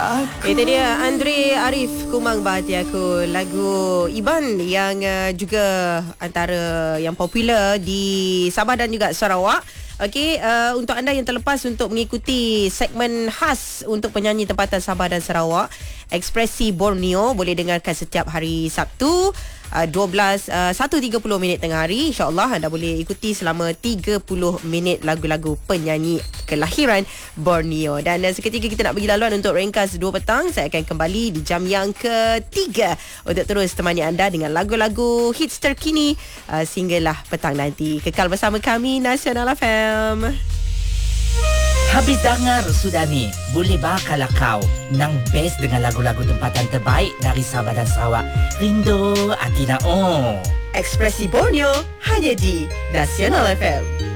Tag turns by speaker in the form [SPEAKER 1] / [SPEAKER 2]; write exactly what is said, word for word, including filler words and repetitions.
[SPEAKER 1] Aku. Itu dia Andre Arif, Kumang Bahagiaku, lagu Iban yang uh, juga antara yang popular di Sabah dan juga Sarawak. Okey, uh, untuk anda yang terlepas untuk mengikuti segmen khas untuk penyanyi tempatan Sabah dan Sarawak, Ekspresi Borneo, boleh dengarkan setiap hari Sabtu uh, dua belas uh, satu tiga puluh minit tengah hari. InsyaAllah anda boleh ikuti selama tiga puluh minit lagu-lagu penyanyi kelahiran Borneo. Dan uh, seketika kita nak bagi laluan untuk Ringkas dua petang. Saya akan kembali di jam yang ketiga untuk terus temani anda dengan lagu-lagu hits terkini uh, sehinggalah petang nanti. Kekal bersama kami, Nasional F M.
[SPEAKER 2] Habis dengar sudah ni, boleh bakal kau nang best dengan lagu-lagu tempatan terbaik dari Sabah dan Sarawak. Rindu Atina Oh.
[SPEAKER 1] Ekspresi Borneo hanya di Nasional F M.